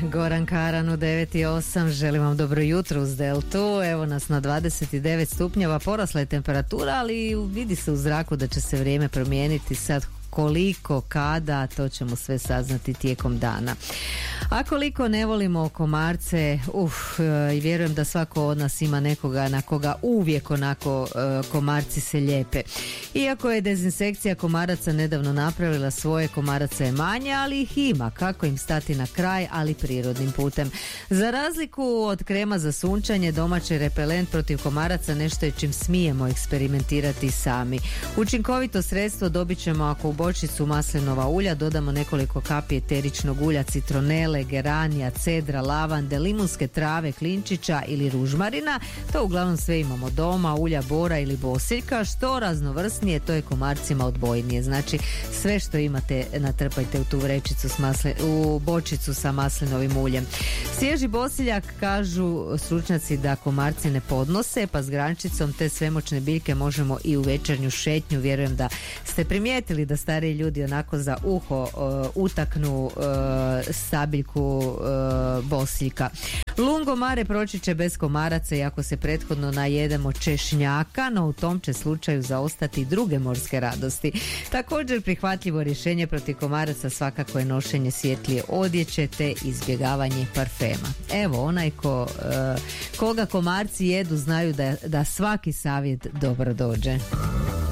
Goran Karan u 9:08. Želim vam dobro jutro uz Deltu. Evo nas na 29 stupnjeva, porasla je temperatura, ali vidi se u zraku da će se vrijeme promijeniti. Sad koliko, kada, to ćemo sve saznati tijekom dana. A koliko ne volimo komarce, i vjerujem da svako od nas ima nekoga na koga uvijek onako komarci se lijepe. Iako je dezinsekcija komaraca nedavno napravila svoje, komaraca je manje, ali ih ima. Kako im stati na kraj, ali prirodnim putem. Za razliku od krema za sunčanje, domaći repelent protiv komaraca nešto je čim smijemo eksperimentirati sami. Učinkovito sredstvo dobit ćemo ako u bočicu maslinova ulja dodamo nekoliko kapi eteričnog ulja, citronele, geranija, cedra, lavande, limunske trave, klinčića ili ružmarina. To uglavnom sve imamo doma, ulja bora ili bosiljka. Što raznovrsnije, to je komarcima odbojnije. Znači sve što imate natrpajte u tu vrećicu u bočicu sa maslinovim uljem. Svježi bosiljak, kažu stručnjaci, da komarci ne podnose, pa s grančicom te svemoćne biljke možemo i u večernju šetnju. Vjerujem da ste primijetili da stariji ljudi onako za uho utaknu stabiljku bosiljka. Lungomare proći će bez komaraca iako se prethodno najedemo češnjaka, no u tom će slučaju zaostati i druge morske radosti. Također prihvatljivo rješenje protiv komaraca svakako je nošenje svjetlije odjeće te izbjegavanje parfema. Evo, onaj koga komarci jedu znaju da svaki savjet dobro dođe.